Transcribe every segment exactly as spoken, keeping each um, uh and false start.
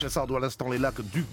Sardo à l'instant, les lacs du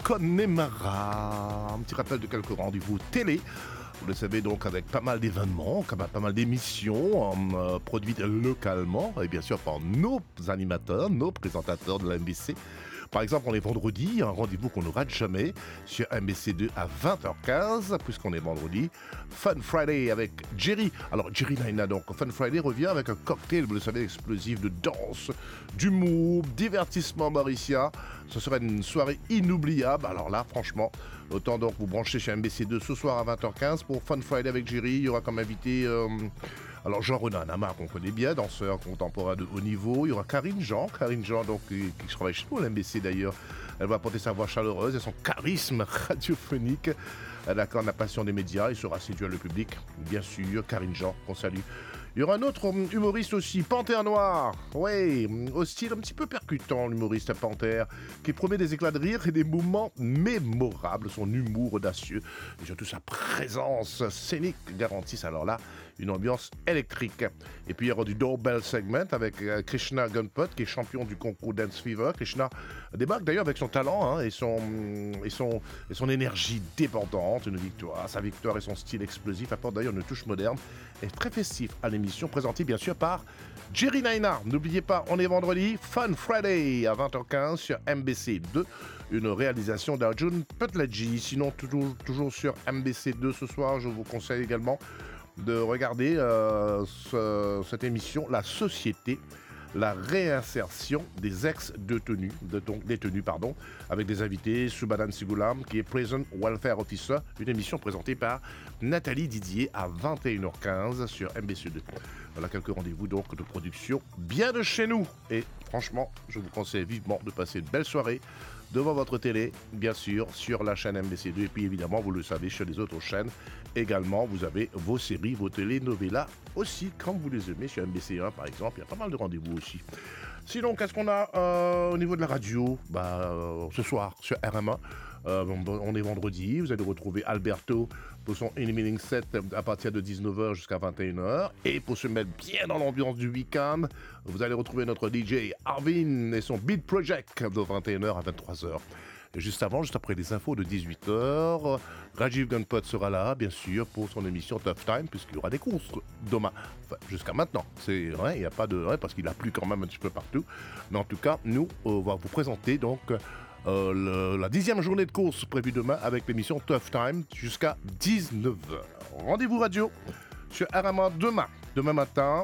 Connemara. Un petit rappel de quelques rendez-vous télé. Vous le savez donc avec pas mal d'événements, comme pas mal d'émissions euh, produites localement et bien sûr par nos animateurs, nos présentateurs de la M B C. Par exemple, on est vendredi, un rendez-vous qu'on ne rate jamais sur M B C deux à vingt heures quinze, puisqu'on est vendredi. Fun Friday avec Jerry. Alors, Jerry Naina, donc, Fun Friday revient avec un cocktail, vous le savez, explosif de danse, d'humour, divertissement mauricien. Ce sera une soirée inoubliable. Alors là, franchement, autant donc vous brancher chez M B C deux ce soir à vingt heures quinze pour Fun Friday avec Jerry. Il y aura comme invité... Euh, Alors Jean-René Anamar, qu'on connaît bien, danseur contemporain de haut niveau. Il y aura Karine Jean, Karine Jean donc, qui, qui travaille chez nous à l'M B C d'ailleurs. Elle va apporter sa voix chaleureuse et son charisme radiophonique. Elle incarne la passion des médias et saura séduire le public, bien sûr. Karine Jean, qu'on salue. Il y aura un autre humoriste aussi, Panthère Noire. Oui, au style un petit peu percutant, l'humoriste Panthère, qui promet des éclats de rire et des moments mémorables. Son humour audacieux et surtout sa présence scénique garantissent alors là une ambiance électrique. Et puis il y aura du doorbell segment avec Krishna Gunput, qui est champion du concours Dance Fever. Krishna débarque d'ailleurs avec son talent hein, et, son, et, son, et son énergie débordante. Une victoire, sa victoire et son style explosif apportent d'ailleurs une touche moderne et très festive à l'émission, présentée bien sûr par Jerry Naina. N'oubliez pas, on est vendredi, Fun Friday à vingt heures quinze sur M B C deux, une réalisation d'Arjun Putladji. Sinon, toujours, toujours sur M B C deux ce soir, je vous conseille également de regarder euh, ce, cette émission, La Société, la réinsertion des ex-détenus, de, donc, détenus, pardon, avec des invités, Subhadan Sigulam, qui est Prison Welfare Officer, une émission présentée par Nathalie Didier à vingt et une heures quinze sur M B C deux. Voilà quelques rendez-vous donc de production bien de chez nous. Et franchement, je vous conseille vivement de passer une belle soirée devant votre télé, bien sûr, sur la chaîne M B C deux. Et puis évidemment, vous le savez, sur les autres chaînes également, vous avez vos séries, vos télénovelas aussi, quand vous les aimez. Sur M B C un, par exemple, il y a pas mal de rendez-vous aussi. Sinon, qu'est-ce qu'on a euh, au niveau de la radio bah, euh, ce soir, sur R M un, euh, on est vendredi, vous allez retrouver Alberto pour son Evening Set à partir de dix-neuf heures jusqu'à vingt et une heures. Et pour se mettre bien dans l'ambiance du week-end, vous allez retrouver notre D J Arvin et son Beat Project de vingt et une heures à vingt-trois heures. Et juste avant, juste après les infos de dix-huit heures, Rajiv Gunput sera là, bien sûr, pour son émission Tough Time, puisqu'il y aura des courses demain. Enfin, jusqu'à maintenant. C'est vrai, il n'y a pas de... Ouais, parce qu'il a plu quand même un petit peu partout. Mais en tout cas, nous, on va vous présenter donc euh, le, la dixième journée de course prévue demain avec l'émission Tough Time jusqu'à dix-neuf heures. Rendez-vous radio sur R M A demain. Demain matin,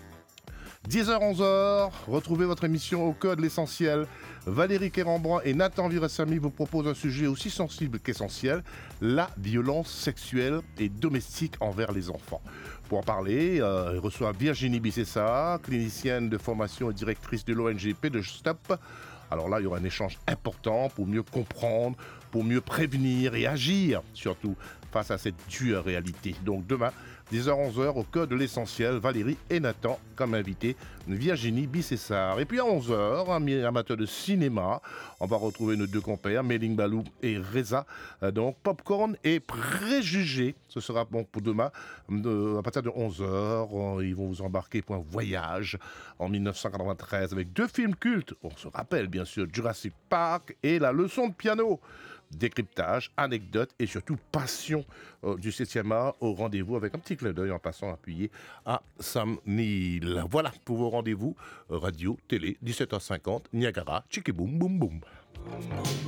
dix heures onze heures, retrouvez votre émission Au cœur de l'essentiel. Valérie Kérambrand et Nathan Virassami vous proposent un sujet aussi sensible qu'essentiel, la violence sexuelle et domestique envers les enfants. Pour en parler, euh, il reçoit Virginie Bissessa, clinicienne de formation et directrice de l'O N G P de Stop. Alors là, il y aura un échange important pour mieux comprendre, pour mieux prévenir et agir, surtout face à cette dure réalité. Donc demain, dix heures onze heures, au cœur de l'essentiel, Valérie et Nathan comme invités, Virginie Bissessar. Et puis à onze heures, un amateur de cinéma, on va retrouver nos deux compères, Méling Balou et Reza. Donc Popcorn et Préjugés, ce sera bon pour demain. De, à partir de onze heures, ils vont vous embarquer pour un voyage en dix-neuf cent quatre-vingt-treize avec deux films cultes. On se rappelle bien sûr Jurassic Park et La leçon de piano. Décryptage, anecdotes et surtout passion euh, du septième art au rendez-vous avec un petit clin d'œil en passant appuyé à Sam Neill. Voilà pour vos rendez-vous euh, radio, télé, dix-sept heures cinquante, Niagara, Tchiki Boum Boum Boum.